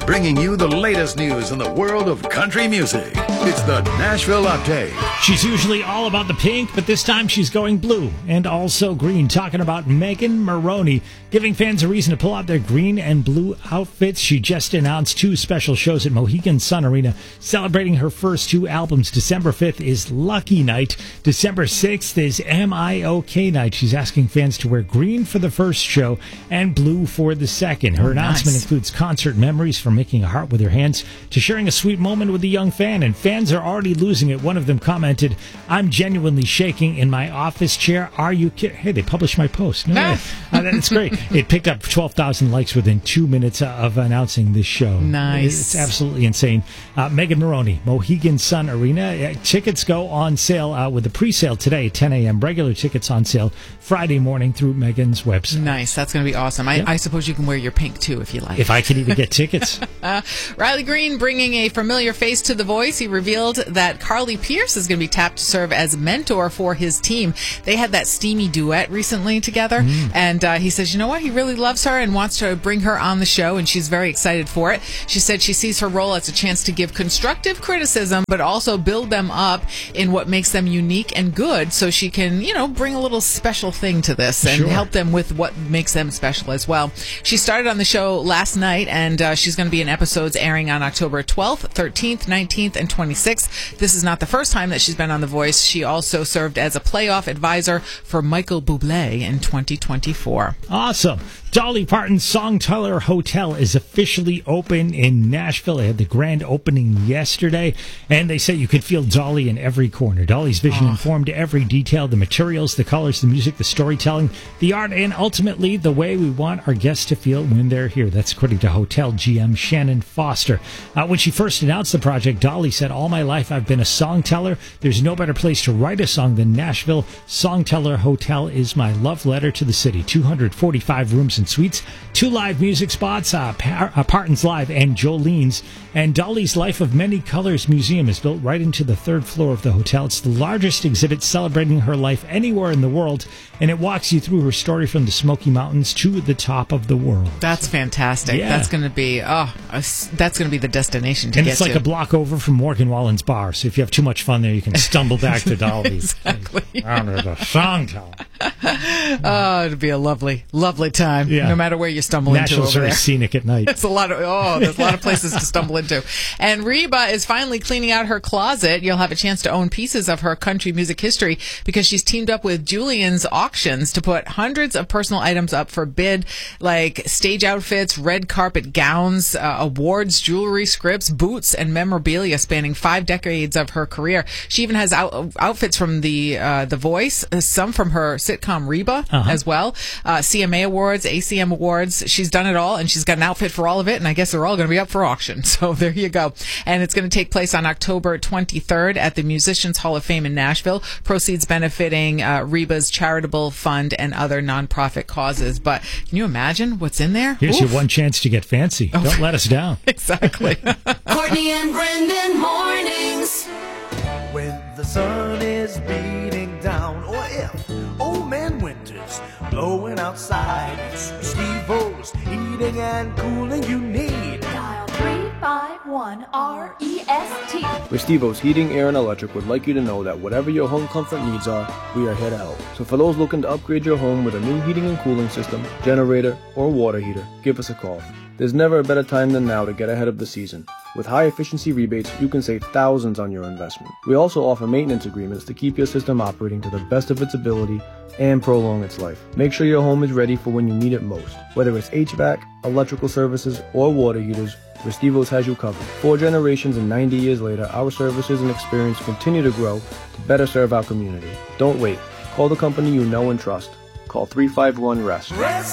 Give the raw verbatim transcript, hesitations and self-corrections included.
bringing you the latest news in the world of country music. It's the Nashville Update. She's usually all about the pink, but this time she's going blue and also green. Talking about Megan Moroney, giving fans a reason to pull out their green and blue outfits. She just announced two special shows at Mohegan Sun Arena, celebrating her first two albums. December fifth is Lucky Night. December sixth is M I O K Night. She's asking fans to wear green for the first show and blue for the second. Her oh, announcement nice. includes concert memories from making a heart with her hands to sharing a sweet moment with a young fan, and fans are already losing it. One of them commented, "I'm genuinely shaking in my office chair. Are you kidding?" Hey, they published my post. No way. Uh, that's great. It picked up twelve thousand likes within two minutes of announcing this show. Nice. It's absolutely insane. Uh, Megan Moroney, Mohegan Sun Arena. Uh, tickets go on sale uh, with the pre-sale today, ten a.m. Regular tickets on sale Friday morning through Megan's website. Nice. That's going to be awesome. I, Yep. I suppose you can wear your pink, too, if you like. If I can even get tickets. uh, Riley Green bringing a familiar face to The Voice. He revealed that Carly Pearce is going to be tapped to serve as mentor for his team. They had that steamy duet recently together, mm. and uh, he says, you know what? He really loves her and wants to bring her on the show, and she's very excited for it. She said she sees her role as a chance to give constructive criticism, but also build them up in what makes them unique and good, so she can, you know, bring a little special thing to this and Sure. help them with what makes them special as well. She started on the show last night, and uh, she's going to be in episodes airing on October twelfth, thirteenth, nineteenth, and twenty-sixth. This is not the first time that she's been on The Voice. She also served as a playoff advisor for Michael Bublé in twenty twenty-four. Awesome. Dolly Parton's Songteller Hotel is officially open in Nashville. They had the grand opening yesterday, and they say you could feel Dolly in every corner. Dolly's vision Oh. informed every detail, the materials, the colors, the music, the storytelling, the art, and ultimately the way we want our guests to feel when they're here. That's according to Hotel G M Shannon Foster. Uh, when she first announced the project, Dolly said, "All my life I've been a songteller. There's no better place to write a song than Nashville. Songteller Hotel is my love letter to the city." two hundred forty-five rooms and suites, two live music spots, uh, Par- uh, Parton's Live and Jolene's. And Dolly's Life of Many Colors Museum is built right into the third floor of the hotel. It's the largest exhibit celebrating her life anywhere in the world, and it walks you through her story from the Smoky Mountains to the top of the world. That's fantastic. Yeah. That's going to be oh, a s- that's going to be the destination to And get it's like to. a block over from Morgan Wallen's bar, so if you have too much fun there, you can stumble back to Dolly's. Exactly. Down to the Songteller. Oh, it'd be a lovely, lovely time. Yeah. No matter where you stumble Nashville's into over very there. scenic at night. It's a lot of oh, there's a lot of places to stumble into. And Reba is finally cleaning out her closet. You'll have a chance to own pieces of her country music history because she's teamed up with Julian's Auctions to put hundreds of personal items up for bid, like stage outfits, red carpet gowns, uh, awards, jewelry, scripts, boots, and memorabilia spanning five decades of her career. She even has out, outfits from the uh, The Voice, uh, some from her sitcom Reba Uh-huh. as well, uh, C M A Awards, A C M Awards. She's done it all, and she's got an outfit for all of it, and I guess they're all going to be up for auction. So there you go. And it's going to take place on October twenty-third at the Musicians Hall of Fame in Nashville. Proceeds benefiting uh, Reba's charitable fund and other nonprofit causes. But can you imagine what's in there? Here's Oof. your one chance to get fancy. Oh. Don't let us down. Exactly. Courtney and Brendan mornings. When the sun is beating down, or if old man winter's blowing outside, it's Steve-O's heating and cooling you need. Dial three five one R E S T. Restivo's Heating, Air, and Electric would like you to know that whatever your home comfort needs are, we are here to help. So for those looking to upgrade your home with a new heating and cooling system, generator, or water heater, give us a call. There's never a better time than now to get ahead of the season. With high-efficiency rebates, you can save thousands on your investment. We also offer maintenance agreements to keep your system operating to the best of its ability and prolong its life. Make sure your home is ready for when you need it most. Whether it's H V A C, electrical services, or water heaters, Restivo's has you covered. Four generations and ninety years later, our services and experience continue to grow to better serve our community. Don't wait. Call the company you know and trust. Call three five one REST. Rest